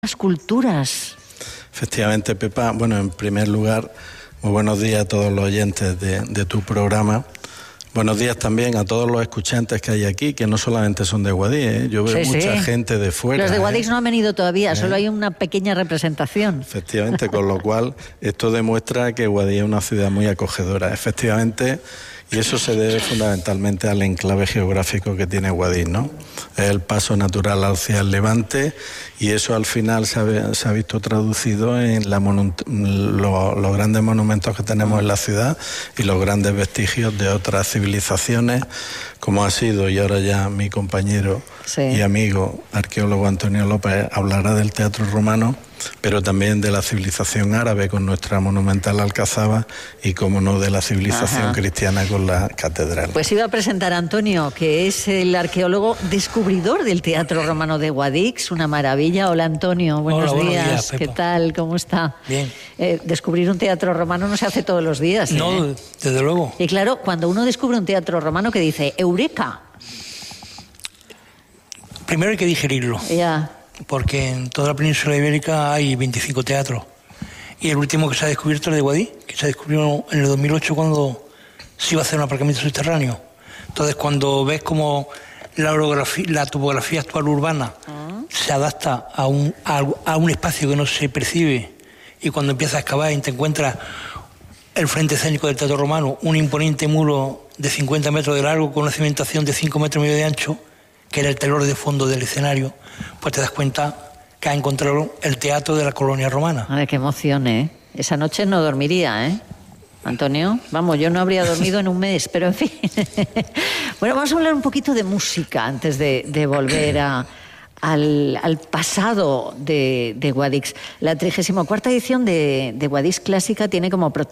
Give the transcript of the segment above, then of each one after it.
Las culturas. Efectivamente, Pepa. Bueno, en primer lugar, muy buenos días a todos los oyentes de tu programa. Buenos días también a todos los escuchantes que hay aquí, que no solamente son de Guadix, ¿eh? Yo veo mucha gente de fuera. Los de Guadix no han venido todavía, solo hay una pequeña representación. Efectivamente, con lo cual esto demuestra que Guadix es una ciudad muy acogedora. Efectivamente, y eso se debe fundamentalmente al enclave geográfico que tiene Guadix, ¿no? Es el paso natural hacia el Levante y eso al final se ha visto traducido en los grandes monumentos que tenemos en la ciudad y los grandes vestigios de otras civilizaciones, como ha sido, y ahora ya mi compañero y amigo arqueólogo Antonio López hablará del teatro romano, pero también de la civilización árabe con nuestra monumental Alcazaba y, como no, de la civilización cristiana con la catedral. Pues iba a presentar a Antonio, que es el arqueólogo descubridor del teatro romano de Guadix, una maravilla. Hola, Antonio, buenos días. ¿Qué tal? ¿Cómo está? Bien. Descubrir un teatro romano no se hace todos los días, ¿eh? No, desde luego. Y claro, cuando uno descubre un teatro romano, que dice ¡Eureka! Primero hay que digerirlo. Ya. Porque en toda la península ibérica hay 25 teatros. Y el último que se ha descubierto es el de Guadix, que se descubrió en el 2008 cuando se iba a hacer un aparcamiento subterráneo. Entonces, cuando ves cómo la topografía actual urbana se adapta a un espacio que no se percibe, y cuando empiezas a excavar y te encuentras el frente escénico del teatro romano, un imponente muro de 50 metros de largo con una cimentación de 5 metros y medio de ancho, que era el telón de fondo del escenario, pues te das cuenta que has encontrado el teatro de la colonia romana. Ay, qué emoción, ¿eh? Esa noche no dormiría, ¿eh? Antonio, vamos, yo no habría dormido en un mes, pero en fin. Bueno, vamos a hablar un poquito de música antes de volver al pasado de Guadix. La 34ª edición de Guadix Clásica tiene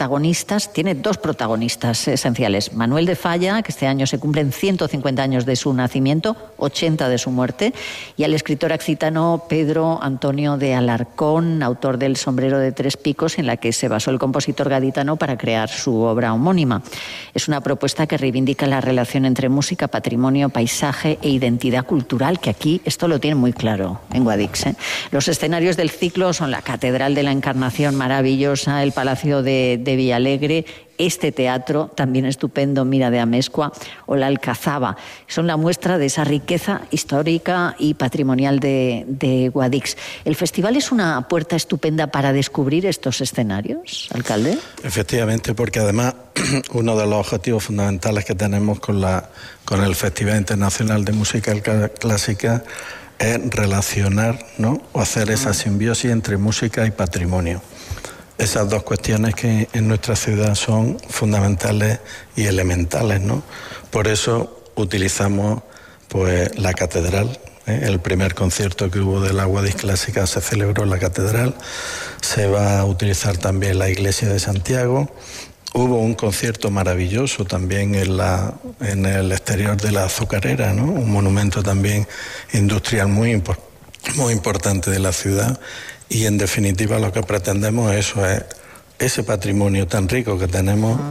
dos protagonistas esenciales. Manuel de Falla, que este año se cumplen 150 años de su nacimiento, 80 de su muerte, y al escritor occitano Pedro Antonio de Alarcón, autor del Sombrero de tres picos, en la que se basó el compositor gaditano para crear su obra homónima. Es una propuesta que reivindica la relación entre música, patrimonio, paisaje e identidad cultural, que aquí esto lo tiene muy claro en Guadix, ¿eh? Los escenarios del ciclo son la Catedral de la Encarnación, maravillosa, el Palacio de Villalegre, este teatro también estupendo, Mira de Amezcua, o la Alcazaba. Son la muestra de esa riqueza histórica y patrimonial de Guadix. ¿El festival es una puerta estupenda para descubrir estos escenarios, alcalde? Efectivamente, porque además uno de los objetivos fundamentales que tenemos con el Festival Internacional de Música Clásica es relacionar, ¿no?, o hacer esa simbiosis entre música y patrimonio. Esas dos cuestiones que en nuestra ciudad son fundamentales y elementales, ¿no? Por eso utilizamos pues la catedral, ¿eh? El primer concierto que hubo de la Guadix Clásica se celebró en la catedral. Se va a utilizar también la iglesia de Santiago. Hubo un concierto maravilloso también en el exterior de la Azucarera, ¿no? Un monumento también industrial muy importante de la ciudad. Y en definitiva lo que pretendemos eso es ese patrimonio tan rico que tenemos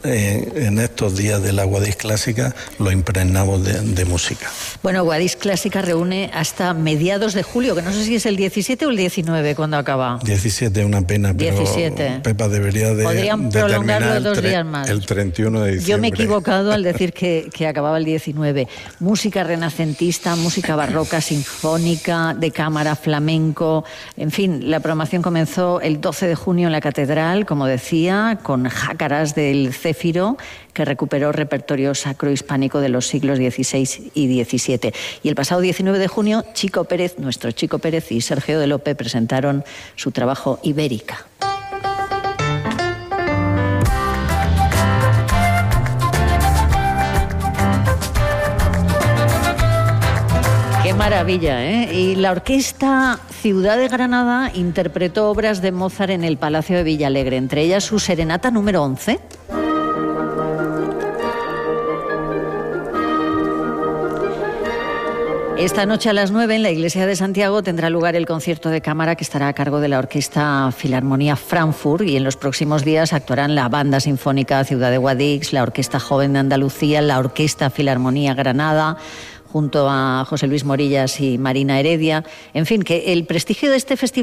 en estos días de la Guadix Clásica, lo impregnamos de música. Bueno, Guadix Clásica reúne hasta mediados de julio, que no sé si es el 17 o el 19 cuando acaba. 17, una pena, pero 17. Pepa debería Podrían prolongarlo 2 días más. El 31 de diciembre. Yo me he equivocado al decir que acababa el 19. Música renacentista, música barroca, sinfónica, de cámara, flamenco, en fin, la programación comenzó el 12 de junio en la Catedral, como decía, con jácaras del Céfiro, que recuperó repertorio sacro hispánico de los siglos XVI y XVII. Y el pasado 19 de junio, nuestro Chico Pérez y Sergio de Lope presentaron su trabajo Ibérica. ¡Qué maravilla, eh! Y la Orquesta Ciudad de Granada interpretó obras de Mozart en el Palacio de Villalegre, entre ellas su Serenata número 11. Esta noche a las 9 en la Iglesia de Santiago tendrá lugar el concierto de cámara que estará a cargo de la Orquesta Filarmonía Frankfurt, y en los próximos días actuarán la Banda Sinfónica Ciudad de Guadix, la Orquesta Joven de Andalucía, la Orquesta Filarmonía Granada, junto a José Luis Morillas y Marina Heredia. En fin, que el prestigio de este festival